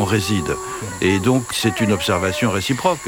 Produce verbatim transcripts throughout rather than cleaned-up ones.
on réside. Et donc, c'est une observation réciproque.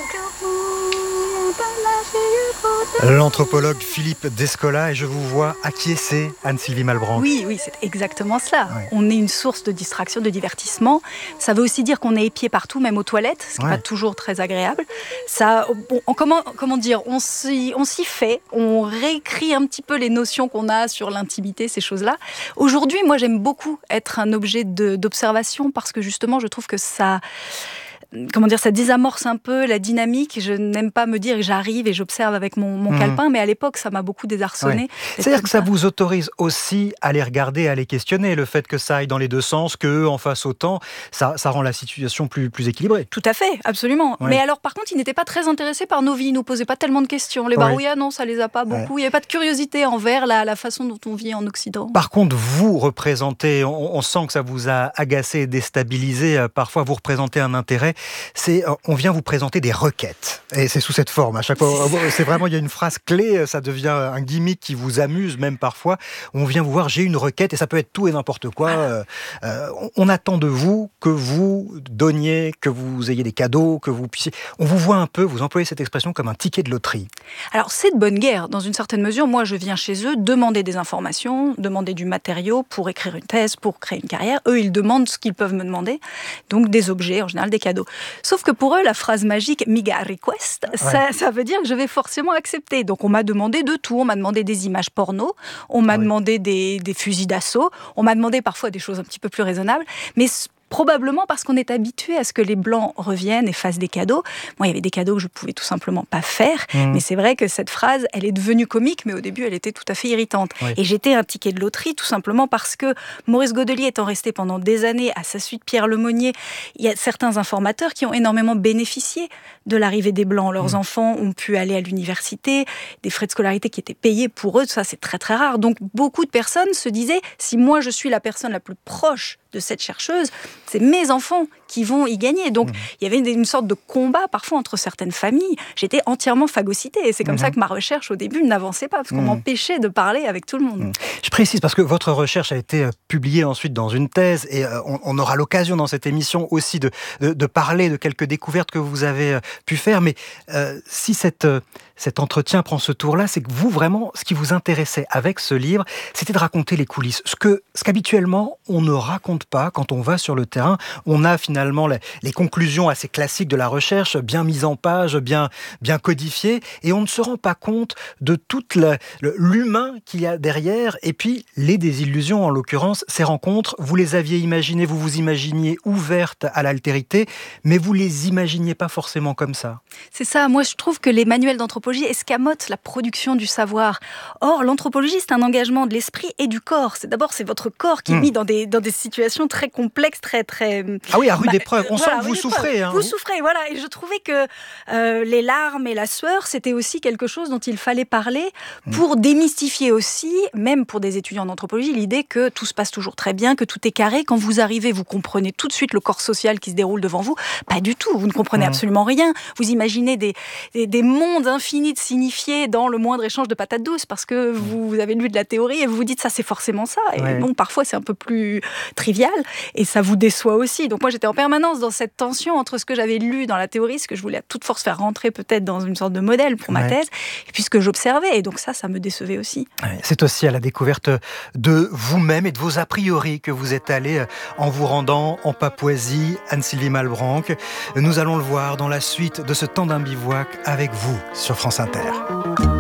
L'anthropologue Philippe Descola, et je vous vois acquiescer, Anne-Sylvie Malbranche. Oui, oui, c'est exactement cela. Ouais. On est une source de distraction, de divertissement. Ça veut aussi dire qu'on est épié partout, même aux toilettes, ce qui n'est Ouais. pas toujours très agréable. Ça, on, on- comment, comment dire, on s'y, on s'y fait, on réécrit un petit peu les notions qu'on a sur l'intimité, ces choses-là. Aujourd'hui, moi, j'aime beaucoup être un objet de, d'observation parce que justement, je trouve que ça... Comment dire, ça désamorce un peu la dynamique. Je n'aime pas me dire que j'arrive et j'observe avec mon, mon Mmh. calepin, mais à l'époque, ça m'a beaucoup désarçonné. Ouais. C'est-à-dire que ça vous autorise aussi à les regarder, à les questionner. Le fait que ça aille dans les deux sens, qu'eux en fassent autant, ça, ça rend la situation plus, plus équilibrée. Tout à fait, absolument. Ouais. Mais alors, par contre, ils n'étaient pas très intéressés par nos vies. Ils nous posaient pas tellement de questions. Les Ouais. barouillas, non, ça les a pas beaucoup. Il n'y avait pas de curiosité envers la, la façon dont on vit en Occident. Par contre, vous représentez, on, on sent que ça vous a agacé et déstabilisé, euh, parfois vous représentez un intérêt, c'est euh, on vient vous présenter des requêtes. Et c'est sous cette forme, à chaque fois, c'est vraiment, il y a une phrase clé, ça devient un gimmick qui vous amuse même parfois. On vient vous voir, j'ai une requête, et ça peut être tout et n'importe quoi. Euh, euh, on, on attend de vous que vous donniez, que vous ayez des cadeaux, que vous puissiez... On vous voit un peu, vous employez cette expression comme un ticket de loterie. Alors, c'est de bonne guerre. Dans une certaine mesure, moi, je viens chez eux demander des informations, demander du matériau pour écrire une thèse, pour créer une carrière. Eux, ils demandent ce qu'ils peuvent me demander. Donc, des objets, en général, des cadeaux. Sauf que pour eux, la phrase magique « Miga request », Ouais. ça, ça veut dire que je vais forcément accepter. Donc, on m'a demandé de tout. On m'a demandé des images porno, on m'a Ouais. demandé des, des fusils d'assaut, on m'a demandé parfois des choses un petit peu plus raisonnables. Mais probablement parce qu'on est habitué à ce que les Blancs reviennent et fassent des cadeaux. Moi, il y avait des cadeaux que je pouvais tout simplement pas faire. Mmh. Mais c'est vrai que cette phrase, elle est devenue comique, mais au début, elle était tout à fait irritante. Oui. Et j'étais un ticket de loterie, tout simplement parce que Maurice Godelier étant resté pendant des années à sa suite Pierre Lemonnier, il y a certains informateurs qui ont énormément bénéficié de l'arrivée des Blancs. Leurs Mmh. enfants ont pu aller à l'université, des frais de scolarité qui étaient payés pour eux. Ça, c'est très, très rare. Donc, beaucoup de personnes se disaient, si moi, je suis la personne la plus proche de cette chercheuse, c'est mes enfants qui vont y gagner. Donc, mmh. il y avait une sorte de combat parfois entre certaines familles. J'étais entièrement phagocytée. Et c'est comme mmh. ça que ma recherche, au début, n'avançait pas, parce qu'on mmh. m'empêchait de parler avec tout le monde. Mmh. Je précise, parce que votre recherche a été publiée ensuite dans une thèse, et on, on aura l'occasion dans cette émission aussi de, de, de parler de quelques découvertes que vous avez pu faire. Mais euh, si cette... cet entretien prend ce tour-là, c'est que vous, vraiment, ce qui vous intéressait avec ce livre, c'était de raconter les coulisses. Ce que, ce qu'habituellement, on ne raconte pas quand on va sur le terrain. On a finalement les, les conclusions assez classiques de la recherche, bien mises en page, bien, bien codifiées, et on ne se rend pas compte de toute la, le, l'humain qu'il y a derrière, et puis les désillusions, en l'occurrence, ces rencontres, vous les aviez imaginées, vous vous imaginiez ouvertes à l'altérité, mais vous les imaginiez pas forcément comme ça. C'est ça, moi je trouve que les manuels d'anthropologie escamotent la production du savoir. Or, l'anthropologie, c'est un engagement de l'esprit et du corps. C'est d'abord, c'est votre corps qui est mmh. mis dans des, dans des situations très complexes, très... très ah oui, à rude bah, épreuve. On voilà, sent que vous souffrez. Hein, vous, vous souffrez, voilà. Et je trouvais que euh, les larmes et la sueur, c'était aussi quelque chose dont il fallait parler pour mmh. démystifier aussi, même pour des étudiants d'anthropologie, l'idée que tout se passe toujours très bien, que tout est carré. Quand vous arrivez, vous comprenez tout de suite le corps social qui se déroule devant vous. Pas du tout, vous ne comprenez mmh. absolument rien. Vous imaginez des, des, des mondes infinis de signifiés dans le moindre échange de patates douces, parce que vous, vous avez lu de la théorie et vous vous dites ça c'est forcément ça, et ouais. non, parfois c'est un peu plus trivial et ça vous déçoit aussi. Donc moi j'étais en permanence dans cette tension entre ce que j'avais lu dans la théorie, ce que je voulais à toute force faire rentrer peut-être dans une sorte de modèle pour ma ouais. thèse, et puis ce que j'observais, et donc ça, ça me décevait aussi. Ouais, c'est aussi à la découverte de vous-même et de vos a priori que vous êtes allé en vous rendant en Papouasie. Anne-Sylvie Malbranche, nous allons le voir dans la suite de ce temps d'un bivouac avec vous sur France Inter.